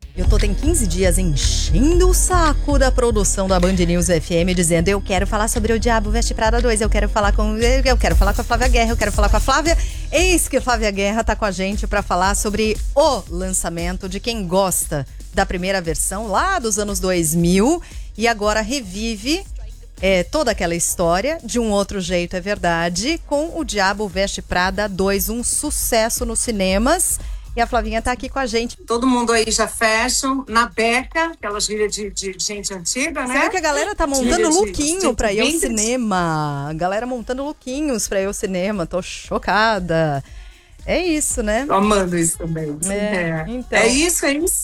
Eu tô tem 15 dias enchendo o saco da produção da Band News FM, dizendo: eu quero falar sobre O Diabo Veste Prada 2, eu quero falar com a Flávia Guerra, eu quero falar com a Flávia. Eis que a Flávia Guerra tá com a gente pra falar sobre o lançamento de quem gosta da primeira versão lá dos anos 2000 e agora revive toda aquela história de um outro jeito, é verdade, com O Diabo Veste Prada 2, um sucesso nos cinemas. E a Flavinha tá aqui com a gente. Todo mundo aí já fashion, na beca, aquela gíria de gente antiga, né? Você vê que a galera tá montando lookinho pra ir ao cinema. A galera montando lookinhos pra ir ao cinema. Tô chocada. É isso, né? Tô amando isso também. Então, é isso.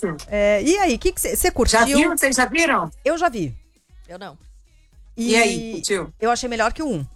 E aí, o que você curtiu? Já viu? Vocês já viram? Eu já vi. Eu não. E aí, curtiu? Eu achei melhor que o 1.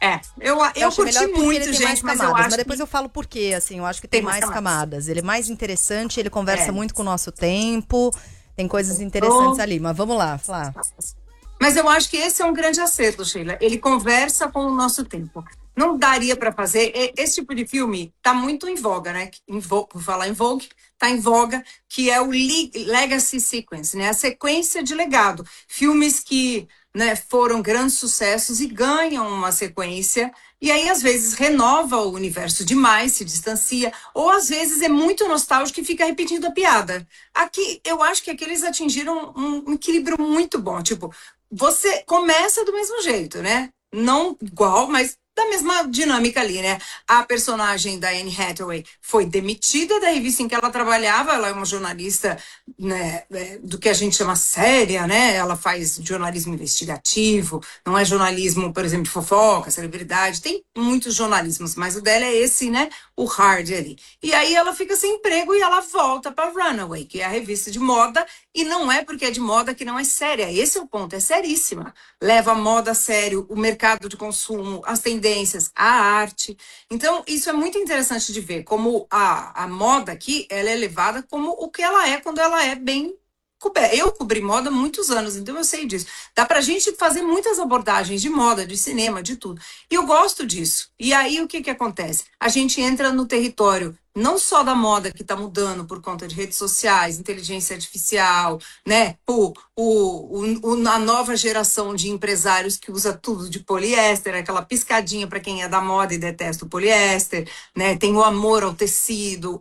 Eu curti muito, gente, mas eu acho mas depois eu falo por quê, assim, eu acho que tem mais camadas. Ele é mais interessante, ele conversa muito com o nosso tempo, tem coisas interessantes ali, mas vamos lá, Flá. Mas eu acho que esse é um grande acerto, Sheila. Ele conversa com o nosso tempo. Não daria para fazer. Esse tipo de filme tá muito em voga, né? Por falar em Vogue, tá em voga, que é o Legacy Sequence, né? A sequência de legado. Filmes que, né, foram grandes sucessos e ganham uma sequência. E aí, às vezes, renova o universo demais, se distancia. Ou, às vezes, é muito nostálgico e fica repetindo a piada. Aqui, eu acho que aqui eles atingiram um equilíbrio muito bom. Tipo, você começa do mesmo jeito, né? Não igual, mas da mesma dinâmica ali, né? A personagem da Anne Hathaway foi demitida da revista em que ela trabalhava. Ela é uma jornalista, né, do que a gente chama séria, né? Ela faz jornalismo investigativo, não é jornalismo, por exemplo, de fofoca, celebridade. Tem muitos jornalismos, mas o dela é esse, né? O hard ali. E aí ela fica sem emprego e ela volta para Runaway, que é a revista de moda, e não é porque é de moda que não é séria. Esse é o ponto, é seríssima. Leva a moda a sério, o mercado de consumo, as tendências, a arte. Então, isso é muito interessante de ver, como a moda aqui, ela é levada como o que ela é quando ela é bem coberta. Eu cobri moda há muitos anos, então eu sei disso. Dá pra gente fazer muitas abordagens de moda, de cinema, de tudo. E eu gosto disso. E aí, o que acontece? A gente entra no território não só da moda que está mudando por conta de redes sociais, inteligência artificial, né? A nova geração de empresários que usa tudo de poliéster, aquela piscadinha para quem é da moda e detesta o poliéster, né? Tem o amor ao tecido,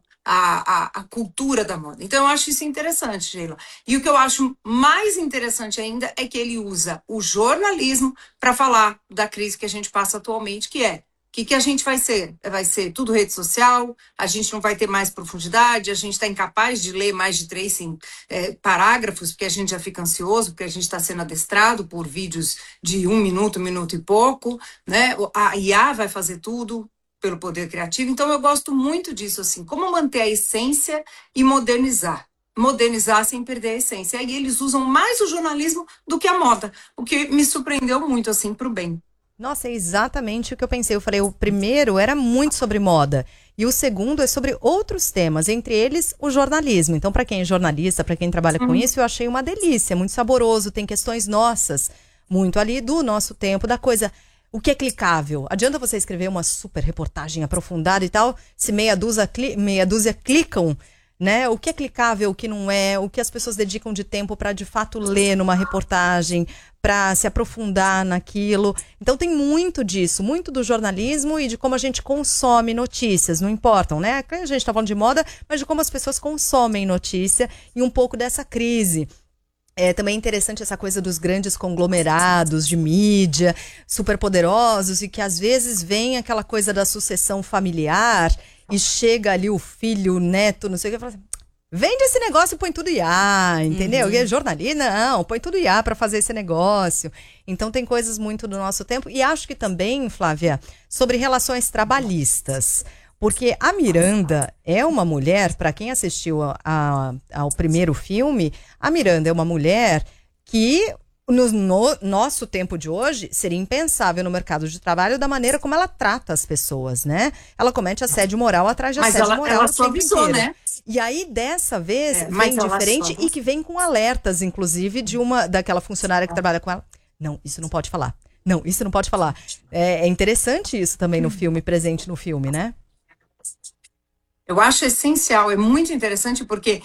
a cultura da moda. Então, eu acho isso interessante, Sheila. E o que eu acho mais interessante ainda é que ele usa o jornalismo para falar da crise que a gente passa atualmente, que é: o que a gente vai ser? Vai ser tudo rede social, a gente não vai ter mais profundidade, a gente está incapaz de ler mais de 3 parágrafos, porque a gente já fica ansioso, porque a gente está sendo adestrado por vídeos de 1 minuto, 1 minuto e pouco, né? A IA vai fazer tudo pelo poder criativo. Então, eu gosto muito disso, assim, como manter a essência e modernizar. Modernizar sem perder a essência. E aí eles usam mais o jornalismo do que a moda, o que me surpreendeu muito, assim, pro bem. Nossa, é exatamente o que eu pensei. Eu falei, o primeiro era muito sobre moda e o segundo é sobre outros temas, entre eles o jornalismo. Então, para quem é jornalista, para quem trabalha com isso, eu achei uma delícia, muito saboroso. Tem questões nossas, muito ali do nosso tempo, da coisa. O que é clicável? Adianta você escrever uma super reportagem aprofundada e tal, se meia dúzia clicam, né? O que é clicável, o que não é, o que as pessoas dedicam de tempo para de fato ler numa reportagem, para se aprofundar naquilo. Então tem muito disso, muito do jornalismo e de como a gente consome notícias, não importam, né? A gente tá falando de moda, mas de como as pessoas consomem notícia e um pouco dessa crise. É também interessante essa coisa dos grandes conglomerados de mídia, super poderosos, e que às vezes vem aquela coisa da sucessão familiar e chega ali o filho, o neto, não sei o que, e fala assim: vende esse negócio e põe tudo IA, entendeu? E jornalista, não, põe tudo IA para fazer esse negócio. Então tem coisas muito do nosso tempo. E acho que também, Flávia, sobre relações trabalhistas. Porque a Miranda é uma mulher, para quem assistiu ao primeiro filme, a Miranda é uma mulher que no nosso tempo de hoje seria impensável no mercado de trabalho da maneira como ela trata as pessoas, né? Ela comete assédio moral atrás de assédio moral. Ela suavizou, né? E aí, dessa vez, vem diferente e que vem com alertas, inclusive, daquela funcionária que trabalha com ela. Não, isso não pode falar. Não, isso não pode falar. É interessante isso também no filme, presente no filme, né? Eu acho essencial, é muito interessante porque